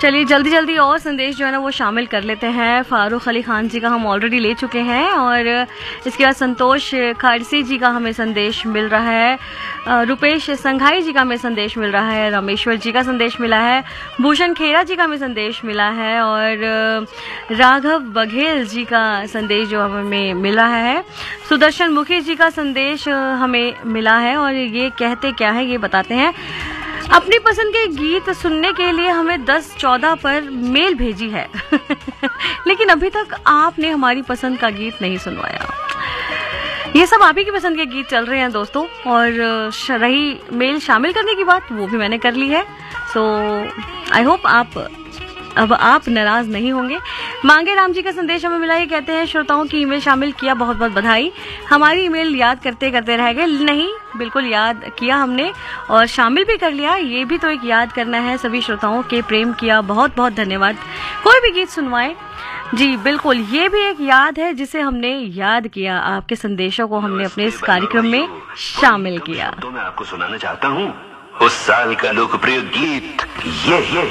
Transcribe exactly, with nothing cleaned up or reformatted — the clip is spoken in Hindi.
चलिए जल्दी जल्दी और संदेश जो है ना वो शामिल कर लेते हैं। फारूक अली खान जी का हम ऑलरेडी ले चुके हैं और इसके बाद संतोष खारसी जी का हमें संदेश मिल रहा है, रुपेश संघाई जी का हमें संदेश मिल रहा है, रामेश्वर जी का संदेश मिला है, भूषण खेरा जी का हमें संदेश मिला है और राघव बघेल जी का संदेश जो हमें मिल रहा है, सुदर्शन मुखी जी का संदेश हमें मिला है और ये कहते क्या है ये बताते हैं। अपनी पसंद के गीत सुनने के लिए हमें दस चौदह पर मेल भेजी है लेकिन अभी तक आपने हमारी पसंद का गीत नहीं सुनवाया। ये सब आप ही की पसंद के गीत चल रहे हैं दोस्तों, और रही मेल शामिल करने की बात, वो भी मैंने कर ली है। सो आई होप आप अब आप नाराज नहीं होंगे। मांगे राम जी का संदेश हमें मिला, ये कहते हैं श्रोताओं की ईमेल शामिल किया, बहुत बहुत बधाई। हमारी ईमेल याद करते करते रह गए, नहीं बिल्कुल याद किया हमने और शामिल भी कर लिया। ये भी तो एक याद करना है, सभी श्रोताओं के प्रेम किया, बहुत बहुत धन्यवाद। कोई भी गीत सुनवाएं जी, बिल्कुल ये भी एक याद है जिसे हमने याद किया, आपके संदेशों को हमने अपने इस कार्यक्रम में शामिल किया। तो मैं आपको सुनाना चाहता हूँ उस साल का लोकप्रिय गीत ये ये